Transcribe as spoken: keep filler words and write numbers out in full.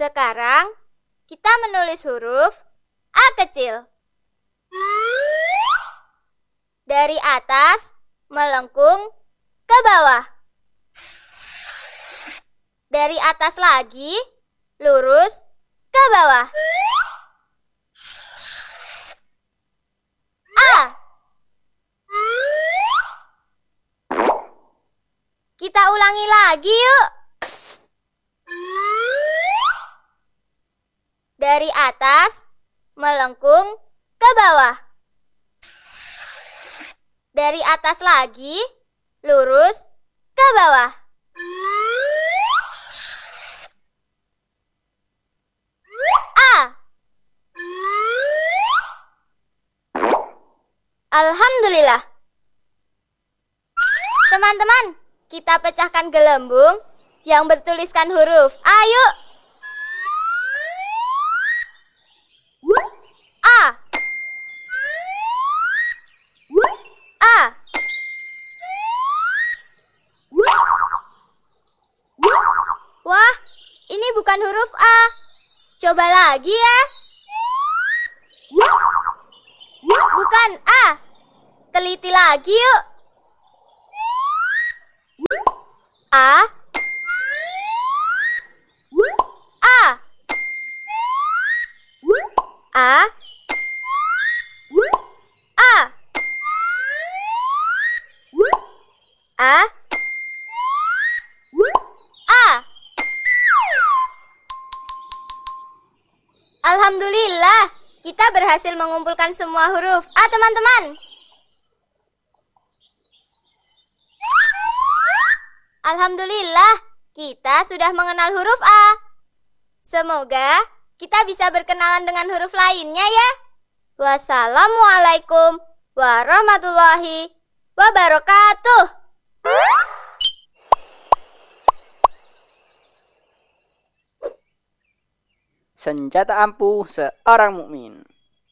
Sekarang kita menulis huruf A kecil. Dari atas melengkung ke bawah. Dari atas lagi, lurus ke bawah. A. Kita ulangi lagi yuk. Dari atas melengkung ke bawah. Dari atas lagi, lurus ke bawah. A. Alhamdulillah. Teman-teman, kita pecahkan gelembung yang bertuliskan huruf A yuk. A. A. Wah, ini bukan huruf A. Coba lagi ya. Bukan A. Teliti lagi yuk. A. A. A. A. A. A. Alhamdulillah, kita berhasil mengumpulkan semua huruf A, teman-teman. Alhamdulillah, kita sudah mengenal huruf A. Semoga kita bisa berkenalan dengan huruf lainnya ya. Wassalamualaikum warahmatullahi wabarakatuh. Senjata ampuh seorang mukmin.